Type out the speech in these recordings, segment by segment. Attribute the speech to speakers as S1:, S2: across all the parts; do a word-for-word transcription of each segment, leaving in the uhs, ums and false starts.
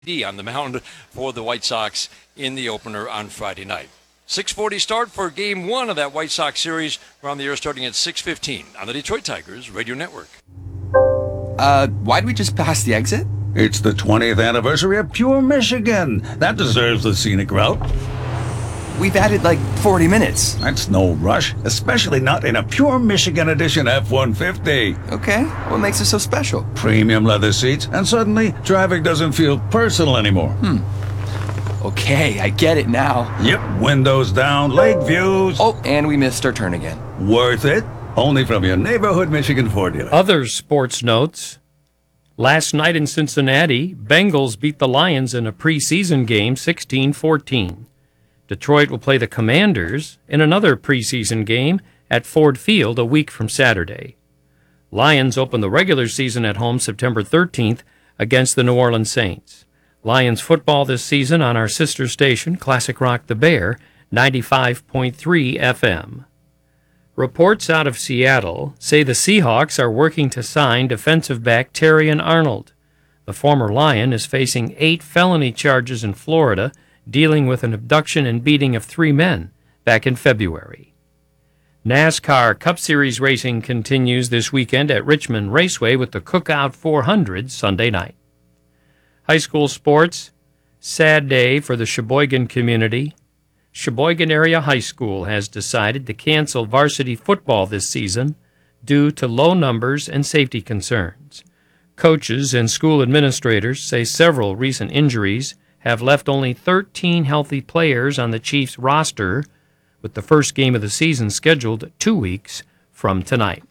S1: D on the mound for the White Sox in the opener on Friday night. six forty start for game one of that White Sox series. We're on the air starting at six fifteen on the Detroit Tigers Radio Network.
S2: Uh, why'd we just pass the exit?
S3: It's the twentieth anniversary of Pure Michigan. That deserves the scenic route.
S2: We've added like forty minutes.
S3: That's no rush, especially not in a Pure Michigan Edition F one fifty.
S2: Okay, what makes it so special?
S3: Premium leather seats, and suddenly traffic doesn't feel personal anymore.
S2: Hmm. Okay, I get it now.
S3: Yep, windows down, lake views.
S2: Oh, and we missed our turn again.
S3: Worth it? Only from your neighborhood Michigan Ford dealer.
S4: Other sports notes. Last night in Cincinnati, Bengals beat the Lions in a preseason game sixteen fourteen. Detroit will play the Commanders in another preseason game at Ford Field a week from Saturday. Lions open the regular season at home September thirteenth against the New Orleans Saints. Lions football this season on our sister station, Classic Rock The Bear, ninety-five point three F M. Reports out of Seattle say the Seahawks are working to sign defensive back Terrion Arnold. The former Lion is facing eight felony charges in Florida, dealing with an abduction and beating of three men back in February. NASCAR Cup Series racing continues this weekend at Richmond Raceway with the Cookout four hundred Sunday night. High school sports, sad day for the Sheboygan community. Sheboygan Area High School has decided to cancel varsity football this season due to low numbers and safety concerns. Coaches and school administrators say several recent injuries have left only thirteen healthy players on the Chiefs roster, with the first game of the season scheduled two weeks from tonight.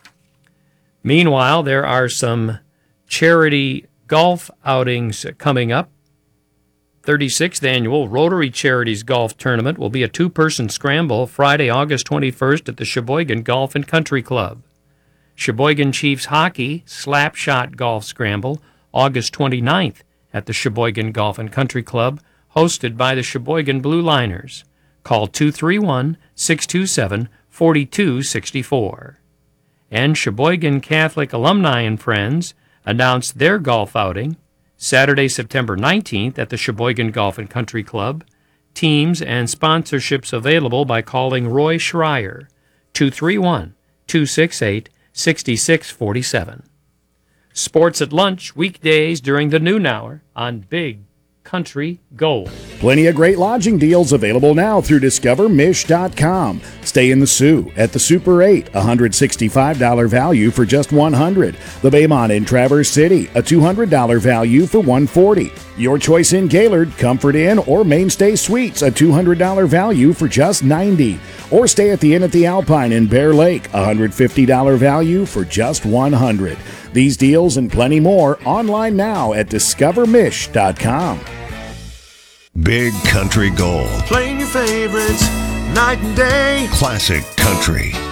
S4: Meanwhile, there are some charity golf outings coming up. thirty-sixth Annual Rotary Charities Golf Tournament will be a two-person scramble Friday, August twenty-first at the Sheboygan Golf and Country Club. Sheboygan Chiefs Hockey Slapshot Golf Scramble, August twenty-ninth at the Sheboygan Golf and Country Club, hosted by the Sheboygan Blue Liners. Call two three one, six two seven, four two six four. And Sheboygan Catholic Alumni and Friends announced their golf outing Saturday, September nineteenth at the Sheboygan Golf and Country Club. Teams and sponsorships available by calling Roy Schreier, two three one, two six eight, six six four seven. Sports at lunch, weekdays during the noon hour on Big Country Gold.
S5: Plenty of great lodging deals available now through discover mish dot com. Stay in the Sioux at the Super eight, one hundred sixty-five dollars value for just one hundred dollars. The Baymont in Traverse City, a two hundred dollars value for one hundred forty dollars. Your choice in Gaylord, Comfort Inn, or Mainstay Suites, a two hundred dollars value for just ninety dollars. Or stay at the Inn at the Alpine in Bear Lake, a one hundred fifty dollars value for just one hundred dollars. These deals and plenty more online now at discover mish dot com.
S6: Big Country Gold.
S7: Playing your favorites night and day.
S6: Classic Country.